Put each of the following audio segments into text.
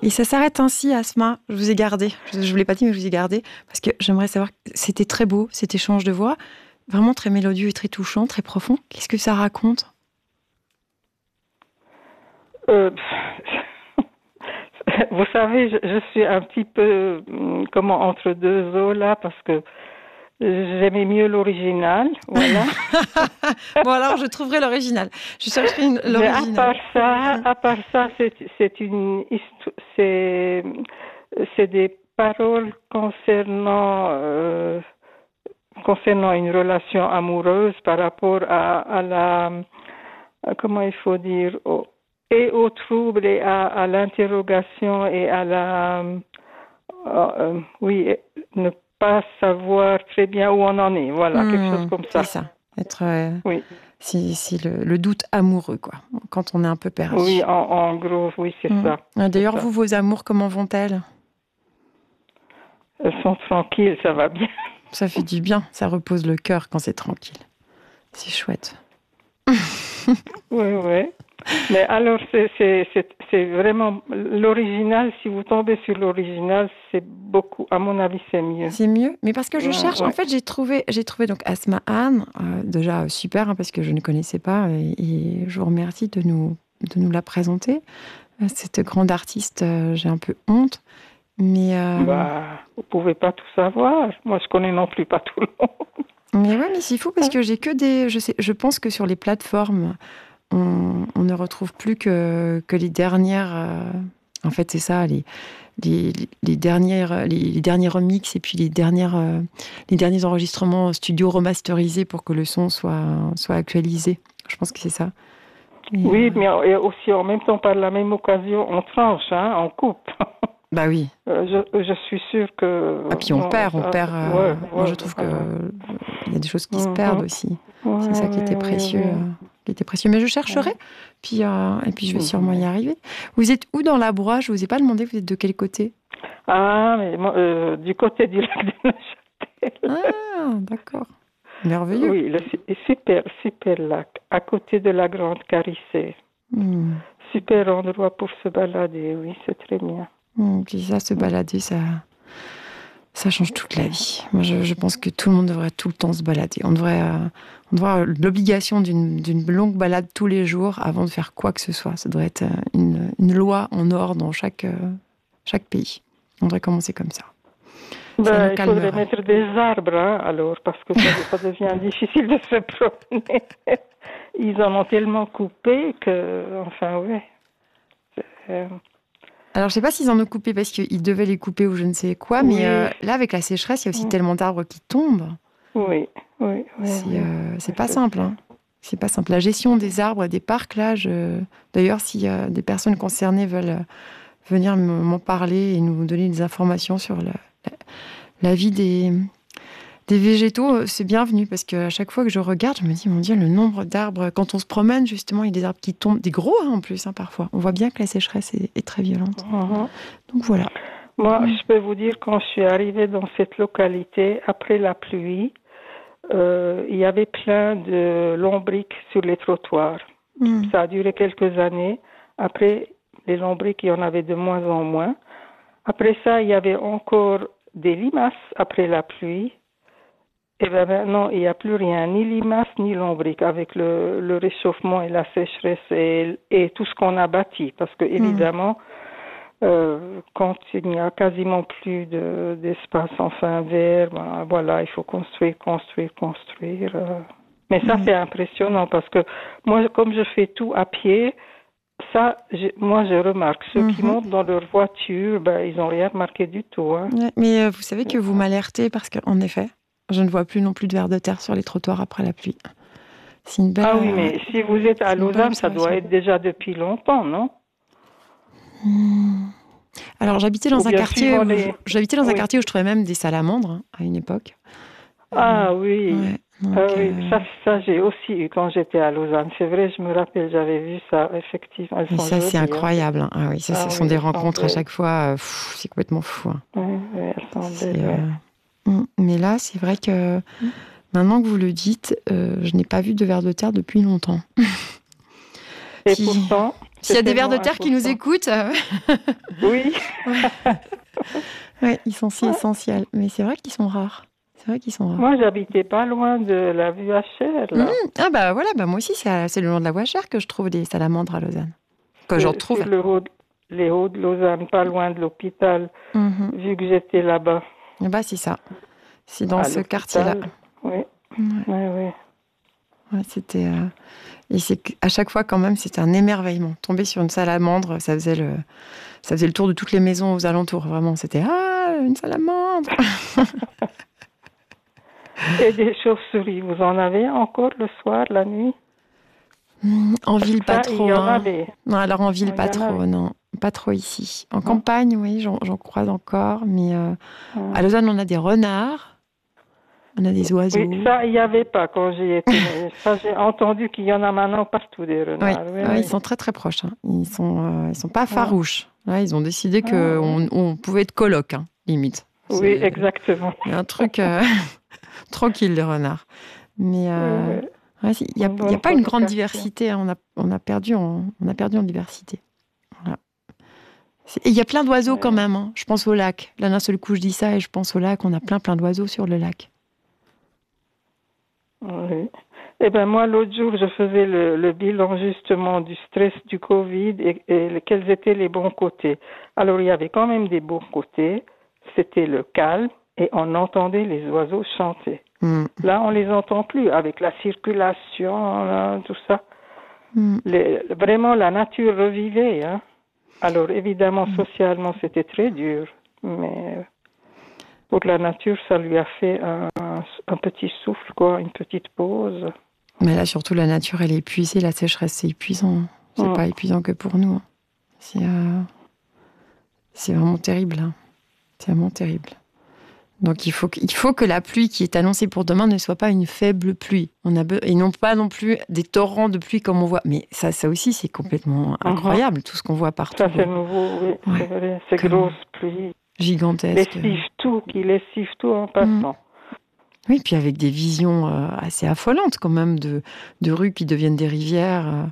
Et ça s'arrête ainsi, Asma. Je vous ai gardé. Je ne vous l'ai pas dit, mais je vous ai gardé. Parce que j'aimerais savoir, c'était très beau, cet échange de voix. Vraiment très mélodieux et très touchant, très profond. Qu'est-ce que ça raconte ? Vous savez, je suis un petit peu entre deux eaux là, parce que j'aimais mieux l'original, voilà. Bon, alors je trouverai l'original. Je chercherai Mais l'original. à part ça, c'est des paroles concernant une relation amoureuse par rapport à la, comment il faut dire, et au trouble et à l'interrogation et à la, oui, ne pas savoir très bien où on en est. Voilà, quelque chose comme ça. C'est ça. Être, oui. C'est le doute amoureux, quoi. Quand on est un peu perdu. Oui, en gros, oui, c'est ça. D'ailleurs, c'est ça. vous, vos amours, comment vont-elles ? Elles sont tranquilles, ça va bien. Ça fait du bien, ça repose le cœur quand c'est tranquille. C'est chouette. Oui. Mais alors, c'est vraiment l'original. Si vous tombez sur l'original, c'est beaucoup, à mon avis, c'est mieux. C'est mieux, mais parce que je cherche, ouais. en fait, j'ai trouvé donc Asma Anne, déjà super, hein, parce que je ne connaissais pas, et je vous remercie de nous la présenter. Cette grande artiste, j'ai un peu honte, mais... vous pouvez pas tout savoir. Moi, je connais non plus pas tout le monde. Mais ouais, mais c'est fou, parce que j'ai que des... Je pense que sur les plateformes, on ne retrouve plus que les dernières... en fait, c'est ça, les derniers remixes et puis les derniers enregistrements studio remasterisés pour que le son soit actualisé. Je pense que c'est ça. Oui, mais aussi en même temps, par la même occasion, on tranche, on coupe. Bah oui. Je suis sûre que... Ah, puis on perd. Moi, je trouve qu'il y a des choses qui se perdent aussi. C'est ça qui était précieux. Mais je chercherai, puis je vais sûrement y arriver. Vous êtes où dans la Broye ? Je ne vous ai pas demandé, vous êtes de quel côté ? Ah, mais moi, du côté du lac de Neuchâtel. Ah, d'accord. Merveilleux. Oui, super lac, à côté de la Grande Carissée. Super endroit pour se balader, oui, c'est très bien. Puis ça, se balader, ça change toute la vie. Moi, je pense que tout le monde devrait tout le temps se balader. On devrait avoir l'obligation d'une longue balade tous les jours avant de faire quoi que ce soit. Ça devrait être une loi en or dans chaque pays. On devrait commencer comme ça. Il faudrait mettre des arbres, alors, parce que ça devient difficile de se promener. Ils en ont tellement coupé que, enfin, ouais. Alors, je ne sais pas s'ils en ont coupé parce qu'ils devaient les couper ou je ne sais quoi, mais là, avec la sécheresse, il y a aussi tellement d'arbres qui tombent. Oui. C'est pas simple, hein. C'est pas simple. La gestion des arbres, des parcs, là, d'ailleurs, si des personnes concernées veulent venir m'en parler et nous donner des informations sur la vie des végétaux, c'est bienvenu, parce qu'à chaque fois que je regarde, je me dis, mon Dieu, le nombre d'arbres, quand on se promène, justement, il y a des arbres qui tombent, des gros en plus, parfois. On voit bien que la sécheresse est très violente. Donc voilà. Moi, je peux vous dire, quand je suis arrivée dans cette localité, après la pluie, il y avait plein de lombrics sur les trottoirs. Ça a duré quelques années. Après, les lombrics, il y en avait de moins en moins. Après ça, il y avait encore des limaces après la pluie. Et bien maintenant, il n'y a plus rien, ni limaces, ni lombrics, avec le réchauffement et la sécheresse et tout ce qu'on a bâti. Parce que, évidemment, quand il n'y a quasiment plus d'espace vert, voilà, il faut construire. Mais ça, c'est impressionnant, parce que moi, comme je fais tout à pied, moi, je remarque, ceux qui montent dans leur voiture, ils n'ont rien remarqué du tout. Mais vous savez que vous m'alertez, parce qu'en effet, je ne vois plus non plus de vers de terre sur les trottoirs après la pluie. C'est une belle... Ah oui, mais si vous êtes à Lausanne, ça doit être déjà depuis longtemps, non ? Alors, j'habitais dans un quartier où je trouvais même des salamandres, à une époque. Ah oui. Ouais, donc, ça j'ai aussi eu quand j'étais à Lausanne. C'est vrai, je me rappelle, j'avais vu ça, effectivement. Et ça, c'est incroyable. Ah oui, ce sont des rencontres à chaque fois. C'est complètement fou. Oui, elles sont belles. Mais là, c'est vrai que maintenant que vous le dites, je n'ai pas vu de vers de terre depuis longtemps. Et pourtant, S'il y a des vers de terre qui nous écoutent... Oui. Ouais, ils sont si essentiels. Mais c'est vrai qu'ils sont rares. Moi, j'habitais pas loin de la vue HR, là. Ah bah voilà, moi aussi, c'est le long de la voie chère que je trouve des salamandres à Lausanne. Que j'en trouve. Sur les hauts de Lausanne, pas loin de l'hôpital, vu que j'étais là-bas. Bah c'est ça. C'est dans ce quartier-là. Oui. Ouais, c'était... Et à chaque fois, quand même, c'était un émerveillement. Tomber sur une salamandre, ça faisait le tour de toutes les maisons aux alentours. Vraiment, c'était « Ah, une salamandre !» Et des chauves-souris, vous en avez encore le soir, la nuit? En ville, pas trop. Il y en avait. Non, alors en ville, pas trop, non. Pas trop ici. En campagne, oui, j'en croise encore. Mais à Lausanne, on a des renards. On a des oiseaux. Oui, ça, il n'y avait pas quand j'y étais. Ça, j'ai entendu qu'il y en a maintenant partout, des renards. Oui, ils sont très, très proches. Hein. Ils sont pas farouches. Là, ils ont décidé qu'on pouvait être coloc, hein, limite. Oui, exactement. Il y a un truc tranquille, les renards. Mais il n'y a pas une grande diversité. Hein. On a perdu en diversité. Voilà. Et il y a plein d'oiseaux quand même. Hein. Je pense au lac. Là, d'un seul coup, je dis ça et je pense au lac. On a plein d'oiseaux sur le lac. Oui. Eh bien, moi, l'autre jour, je faisais le bilan justement du stress du Covid et quels étaient les bons côtés. Alors, il y avait quand même des bons côtés. C'était le calme et on entendait les oiseaux chanter. Là, on les entend plus avec la circulation, là, tout ça. Vraiment, la nature revivait. Hein. Alors, évidemment, socialement, c'était très dur, mais pour la nature, ça lui a fait un petit souffle, quoi, une petite pause. Mais là, surtout, la nature, elle est épuisée. La sécheresse, c'est épuisant. C'est pas épuisant que pour nous. Hein. C'est vraiment terrible. Hein. C'est vraiment terrible. Donc, il faut que la pluie qui est annoncée pour demain ne soit pas une faible pluie. Et non pas non plus des torrents de pluie comme on voit. Mais ça aussi, c'est complètement incroyable, tout ce qu'on voit partout. Ça, c'est nouveau, oui, c'est vrai. Ces grosses pluies. Gigantesques. Qui lessivent tout en passant. Oui, puis avec des visions assez affolantes quand même de rues qui deviennent des rivières.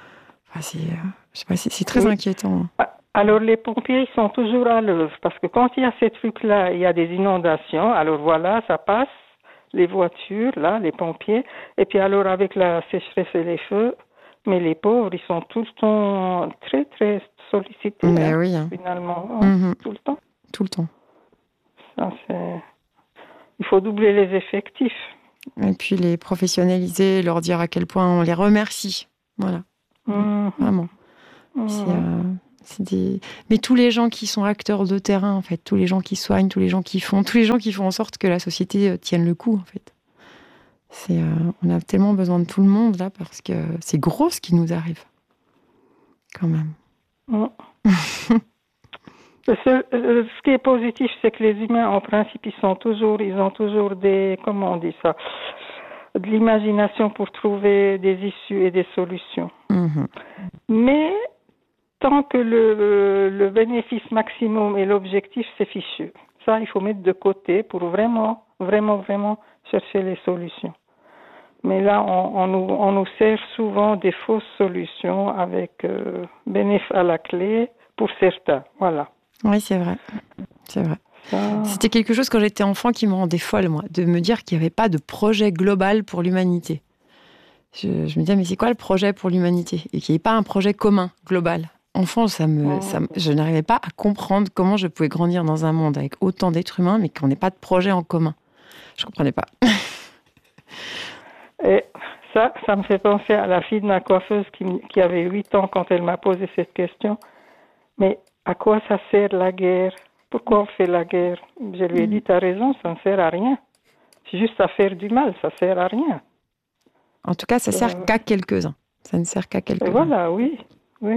C'est très inquiétant. Alors les pompiers, ils sont toujours à l'œuvre parce que quand il y a ces trucs-là, il y a des inondations. Alors voilà, ça passe, les voitures, là, les pompiers. Et puis alors avec la sécheresse et les feux, mais les pauvres, ils sont tout le temps très, très sollicités. Mais oui. Finalement, tout le temps. Tout le temps. Ça, il faut doubler les effectifs. Et puis les professionnaliser, leur dire à quel point on les remercie. Voilà. Vraiment. Mais tous les gens qui sont acteurs de terrain, en fait, tous les gens qui soignent, tous les gens qui font en sorte que la société tienne le coup, en fait. On a tellement besoin de tout le monde, là, parce que c'est gros ce qui nous arrive. Quand même. Ce qui est positif, c'est que les humains, en principe, ils ont toujours des, comment on dit ça, de l'imagination pour trouver des issues et des solutions. Mais tant que le bénéfice maximum et l'objectif, c'est fichu. Ça, il faut mettre de côté pour vraiment, vraiment, vraiment chercher les solutions. Mais là, on nous sert souvent des fausses solutions avec bénéfice à la clé pour certains. Voilà. Oui, c'est vrai. C'était quelque chose quand j'étais enfant qui me rendait folle, moi, de me dire qu'il n'y avait pas de projet global pour l'humanité. Je me disais, mais c'est quoi le projet pour l'humanité? Et qu'il n'y ait pas un projet commun, global. Enfant, je n'arrivais pas à comprendre comment je pouvais grandir dans un monde avec autant d'êtres humains, mais qu'on n'ait pas de projet en commun. Je ne comprenais pas. Et ça me fait penser à la fille de ma coiffeuse qui avait 8 ans quand elle m'a posé cette question. Mais à quoi ça sert la guerre? Pourquoi on fait la guerre? Je lui ai dit, t'as raison, ça ne sert à rien. C'est juste à faire du mal, ça ne sert à rien. En tout cas, ça ne sert qu'à quelques-uns. Ça ne sert qu'à quelques-uns. Voilà, oui. Ouais.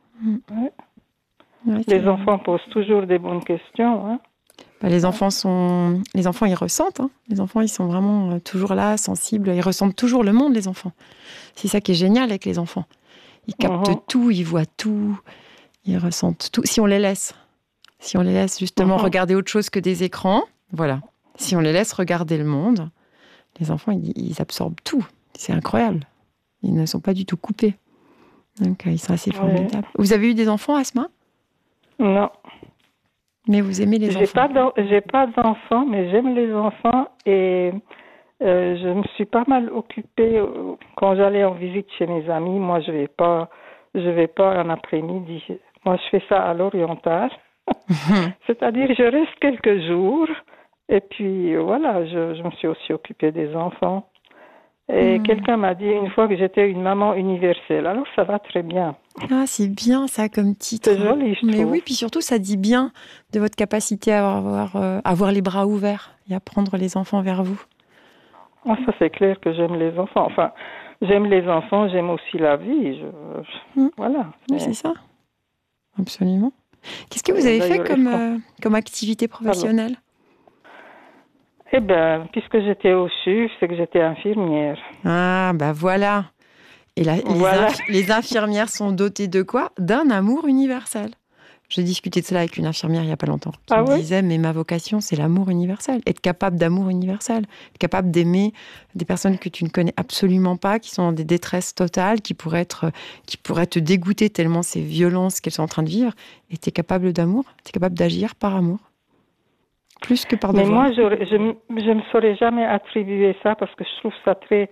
Les enfants posent toujours des bonnes questions. Hein. Les enfants, ils ressentent. Hein. Les enfants, ils sont vraiment toujours là, sensibles. Ils ressentent toujours le monde, les enfants. C'est ça qui est génial avec les enfants. Ils captent tout, ils voient tout. Ils ressentent tout. Si on les laisse justement regarder autre chose que des écrans, voilà. Si on les laisse regarder le monde, les enfants, ils absorbent tout. C'est incroyable. Ils ne sont pas du tout coupés. Donc, ils sont assez formidables. Vous avez eu des enfants, Asma? Non. Mais vous aimez les enfants? J'ai pas d'enfants, mais j'aime les enfants et je me suis pas mal occupée quand j'allais en visite chez mes amis. Moi, je vais pas un après-midi. Moi, je fais ça à l'oriental. C'est-à-dire, je reste quelques jours et puis voilà, je me suis aussi occupée des enfants. Et quelqu'un m'a dit une fois que j'étais une maman universelle. Alors, ça va très bien. Ah, c'est bien ça comme titre. C'est joli, je trouve. Mais oui, puis surtout, ça dit bien de votre capacité à avoir les bras ouverts et à prendre les enfants vers vous. Ah, ça, c'est clair que j'aime les enfants. Enfin, j'aime les enfants, j'aime aussi la vie. Voilà. Oui, c'est ça. Absolument. Qu'est-ce que vous avez fait comme activité professionnelle? Eh bien, puisque j'étais au CHUV, c'est que j'étais infirmière. Ah, bah voilà. Et les infirmières sont dotées de quoi? D'un amour universel. J'ai discuté de cela avec une infirmière il n'y a pas longtemps, qui me disait, mais ma vocation, c'est l'amour universel. Être capable d'amour universel. Être capable d'aimer des personnes que tu ne connais absolument pas, qui sont dans des détresses totales, qui pourraient te dégoûter tellement ces violences qu'elles sont en train de vivre. Et tu es capable d'amour, tu es capable d'agir par amour. Plus que par devoir. Mais moi, je me saurais jamais attribuer ça parce que je trouve ça très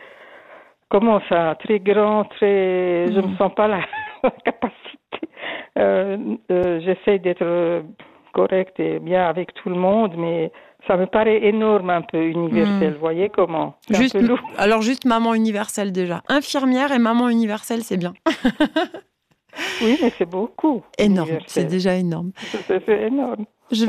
grand, très. Je me sens pas la capacité. J'essaie d'être correcte et bien avec tout le monde, mais ça me paraît énorme, un peu universel. Vous voyez comment? Alors juste maman universelle déjà. Infirmière et maman universelle, c'est bien. Oui, mais c'est beaucoup. Énorme, c'est déjà énorme. C'est énorme.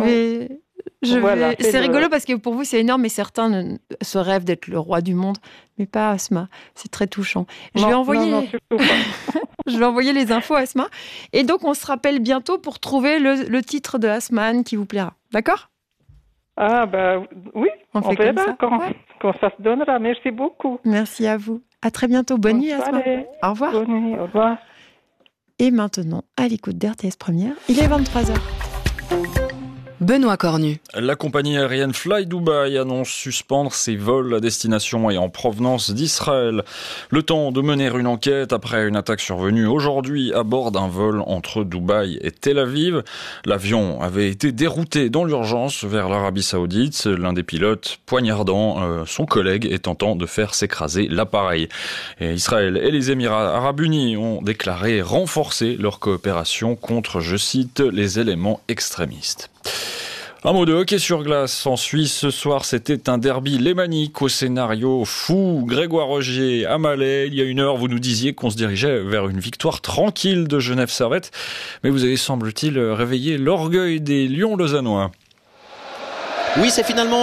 C'est rigolo parce que pour vous c'est énorme, mais certains se rêvent d'être le roi du monde, mais pas Asma. C'est très touchant. Je vais envoyer les infos à Asma. Et donc on se rappelle bientôt pour trouver le titre de Asman qui vous plaira. D'accord? Ah oui, on fait comme ça. Quand ça se donnera. Merci beaucoup. Merci à vous. À très bientôt. Bonne nuit Asma. Au revoir. Bonne nuit, au revoir. Et maintenant, à l'écoute d'RTS Première, il est 23h. Benoît Cornu. La compagnie aérienne Fly Dubai annonce suspendre ses vols à destination et en provenance d'Israël. Le temps de mener une enquête après une attaque survenue aujourd'hui à bord d'un vol entre Dubaï et Tel Aviv. L'avion avait été dérouté dans l'urgence vers l'Arabie Saoudite, l'un des pilotes poignardant son collègue et tentant de faire s'écraser l'appareil. Et Israël et les Émirats arabes unis ont déclaré renforcer leur coopération contre, je cite, les éléments extrémistes. Un mot de hockey sur glace. En Suisse, ce soir, c'était un derby lémanique au scénario fou. Grégoire Rogier à Malais. Il y a une heure, vous nous disiez qu'on se dirigeait vers une victoire tranquille de Genève Servette. Mais vous avez, semble-t-il, réveillé l'orgueil des Lions lausannois. Oui, c'est finalement